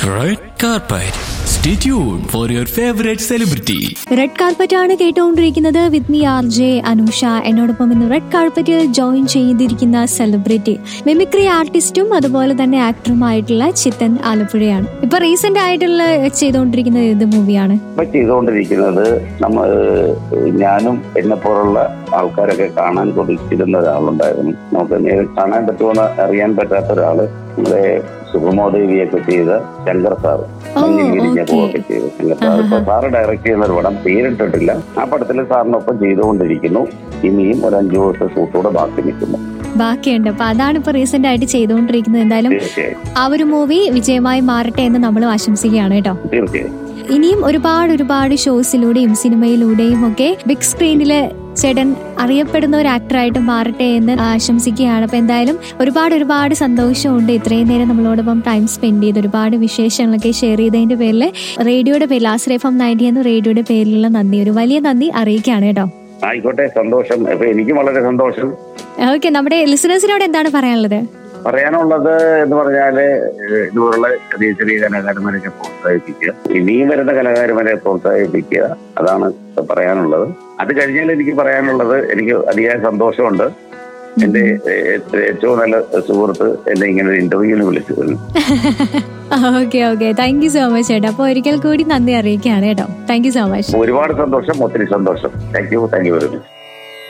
Red carpet. Stay tuned for your favorite celebrity. Red carpet ആണ് കേട്ടുകൊണ്ടിരിക്കുന്നത്. With me R J Anusha. എന്നോടൊപ്പം ഇന്ന് red കാർപ്പറ്റിൽ join ചെയ്തിരിക്കുന്ന celebrity mimicry ആർട്ടിസ്റ്റും അതുപോലെ തന്നെ ആക്ടറുമായിട്ടുള്ള ചിത്തൻ ആലപ്പുഴയാണ്. ഇപ്പൊ റീസെന്റ് ആയിട്ടുള്ള ചെയ്തുകൊണ്ടിരിക്കുന്നത് ഏത് മൂവിയാണ്? ചെയ്തുകൊണ്ടിരിക്കുന്നത് ഞാനും എന്നെ പോലുള്ള ആൾക്കാരൊക്കെ കാണാൻ കൊതിച്ചിരുന്ന ഒരാളുണ്ടായിരുന്നു. നമുക്ക് നേരിട്ട് കാണാൻ പറ്റുമെന്ന് അറിയാൻ പറ്റാത്ത ഒരാള് നമ്മുടെ സുഗമോദേവിയൊക്കെ ചെയ്ത ശങ്കർ സാറ്, വിരിഞ്ഞ പൂവൊക്കെ ചെയ്ത് ശങ്കർ സാർ. ഇപ്പൊ സാറ് ഡയറക്ട് ചെയ്യുന്ന ഒരു പടം പേരിട്ടിട്ടില്ല. ആ പടത്തിൽ സാറിനൊപ്പം ചെയ്തുകൊണ്ടിരിക്കുന്നു. ഇനിയും ഒരു 5 ദിവസത്തെ ഷൂട്ടൂടെ ബാക്കിയുണ്ട്. അപ്പൊ അതാണ് ഇപ്പൊ റീസെന്റ് ആയിട്ട് ചെയ്തുകൊണ്ടിരിക്കുന്നത്. എന്തായാലും ആ ഒരു മൂവി വിജയമായി മാറട്ടെ എന്ന് നമ്മൾ ആശംസിക്കുകയാണ് കേട്ടോ. തീർച്ചയായും ഇനിയും ഒരുപാട് ഷോസിലൂടെയും സിനിമയിലൂടെയും ഒക്കെ ബിഗ് സ്ക്രീനില് ചേട്ടൻ അറിയപ്പെടുന്ന ഒരു ആക്ടറായിട്ട് മാറട്ടെ എന്ന് ആശംസിക്കുകയാണ്. അപ്പൊ എന്തായാലും ഒരുപാട് സന്തോഷമുണ്ട് ഇത്രയും നേരം നമ്മളോടൊപ്പം ടൈം സ്പെൻഡ് ചെയ്ത് ഒരുപാട് വിശേഷങ്ങളൊക്കെ ഷെയർ ചെയ്തതിന്റെ പേരിൽ റേഡിയോയുടെ പേരിൽ ആശ്രയ FM 90 എന്ന റേഡിയോയുടെ പേരിലുള്ള നന്ദി, ഒരു വലിയ നന്ദി അറിയിക്കുകയാണ് കേട്ടോ. ആയിക്കോട്ടെ, സന്തോഷം. എനിക്ക് വളരെ സന്തോഷം. ഓക്കെ, നമ്മുടെ ലിസണേഴ്സിനോട് എന്താണ് പറയാനുള്ളത് എന്ന് പറഞ്ഞാല് ഇതുപോലുള്ള ചെറിയ കലാകാരന്മാരെ പ്രോത്സാഹിപ്പിക്കുക, ഇനിയും വരുന്ന കലാകാരന്മാരെ പ്രോത്സാഹിപ്പിക്കുക, അതാണ് പറയാനുള്ളത്. അത് കഴിഞ്ഞാൽ എനിക്ക് പറയാനുള്ളത്, എനിക്ക് അതിയായ സന്തോഷമുണ്ട്. എന്റെ ഏറ്റവും നല്ല സുഹൃത്ത് എന്നെ ഇങ്ങനെ ഒരു ഇന്റർവ്യൂവിന് വിളിച്ചിരുന്നു. Okay thank you so much ചേട്ടാ. അപ്പൊ ഒരിക്കൽ കൂടി നന്ദി അറിയിക്കുകയാണ് കേട്ടോ. Thank you so much. ഒരുപാട് സന്തോഷം, ഒത്തിരി സന്തോഷം. Thank you very much.